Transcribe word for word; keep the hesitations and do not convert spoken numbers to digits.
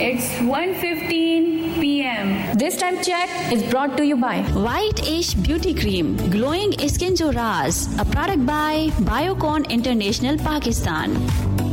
It's one fifteen p m This time check is brought to you by White Ish Beauty Cream, Glowing Skin Jo Raaz, a product by Biocon International Pakistan.